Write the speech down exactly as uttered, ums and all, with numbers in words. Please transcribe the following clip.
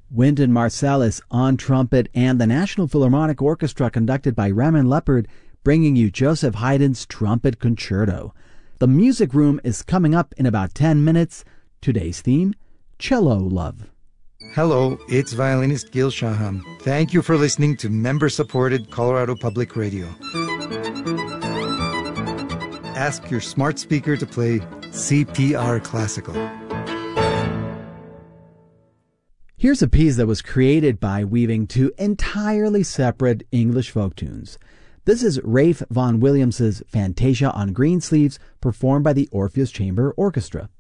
Wynton Marsalis on trumpet, and the National Philharmonic Orchestra conducted by Raymond Leppard bringing you Joseph Haydn's Trumpet Concerto. The Music Room is coming up in about ten minutes. Today's theme, Cello Love. Hello, it's violinist Gil Shaham. Thank you for listening to member-supported Colorado Public Radio. Ask your smart speaker to play C P R Classical. Here's a piece that was created by weaving two entirely separate English folk tunes. This is Ralph Vaughan Williams' Fantasia on Greensleeves, performed by the Orpheus Chamber Orchestra.